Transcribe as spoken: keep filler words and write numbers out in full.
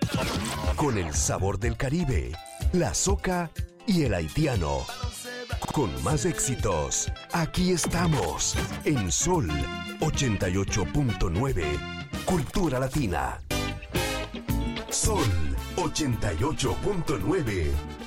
Con el sabor del Caribe, la soca y el haitiano. Con más éxitos, aquí estamos en Sol ochenta y ocho punto nueve, Cultura Latina. Sol ochenta y ocho punto nueve.